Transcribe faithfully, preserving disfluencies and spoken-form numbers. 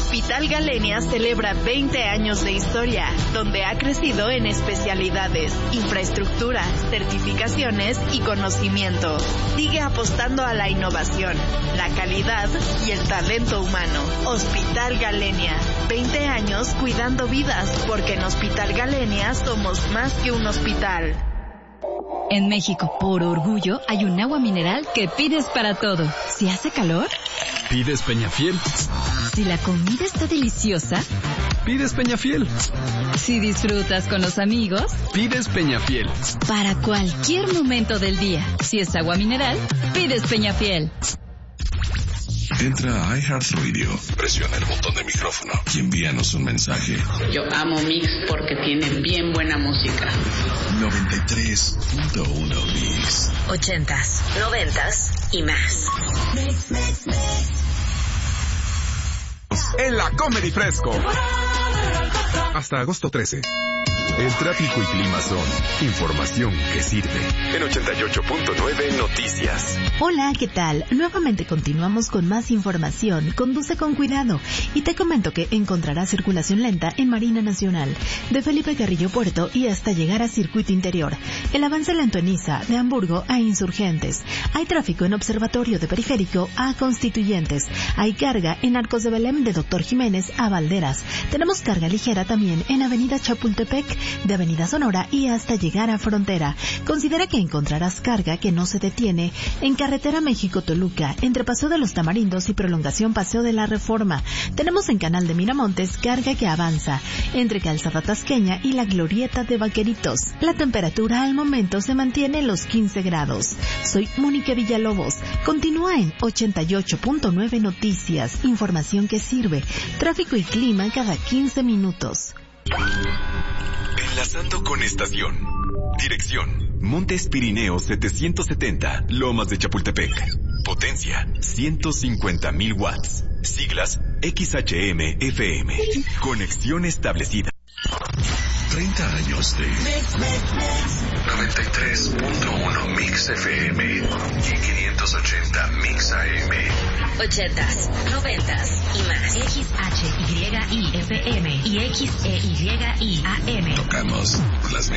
Hospital Galenia celebra veinte años de historia, donde ha crecido en especialidades, infraestructura, certificaciones y conocimiento. Sigue apostando a la innovación, la calidad y el talento humano. Hospital Galenia, veinte años cuidando vidas, porque en Hospital Galenia somos más que un hospital. En México, por orgullo, hay un agua mineral que pides para todo. Si hace calor, pides Peñafiel. Si la comida está deliciosa, pides Peñafiel. Si disfrutas con los amigos, pides Peñafiel. Para cualquier momento del día, si es agua mineral, pides Peñafiel. Entra a iHeartRadio, presiona el botón de micrófono y envíanos un mensaje. Yo amo Mix porque tiene bien buena música. noventa y tres punto uno Mix. Ochentas, noventas y más. Mix, mix, mix. En la Comedy Fresco. Hasta agosto trece. El tráfico y clima son información que sirve. En ochenta y ocho punto nueve Noticias. Hola, ¿qué tal? Nuevamente continuamos con más información. Conduce con cuidado. Y te comento que encontrarás circulación lenta en Marina Nacional, de Felipe Carrillo Puerto y hasta llegar a Circuito Interior. El avance lento en Niza, de Hamburgo a Insurgentes. Hay tráfico en Observatorio de Periférico a Constituyentes. Hay carga en Arcos de Belém, de Doctor Jiménez a Valderas. Tenemos carga ligera también en Avenida Chapultepec, de Avenida Sonora y hasta llegar a Frontera. Considera que encontrarás carga que no se detiene en Carretera México-Toluca, entre Paseo de los Tamarindos y Prolongación Paseo de la Reforma. Tenemos en Canal de Miramontes carga que avanza entre Calzada Tasqueña y la Glorieta de Vaqueritos. La temperatura al momento se mantiene en los quince grados. Soy Mónica Villalobos. Continúa en ochenta y ocho punto nueve Noticias. Información que sirve. Tráfico y clima cada quince minutos. Enlazando con estación. Dirección: Montes Pirineos setecientos setenta, Lomas de Chapultepec. Potencia: ciento cincuenta mil watts. Siglas: X H M F M. Conexión establecida. treinta años de noventa y tres punto uno Mix F M y quinientos ochenta Mix A M. Ochentas, noventas y más. X H Y I F M y X E Y I A M. Tocamos las mejores.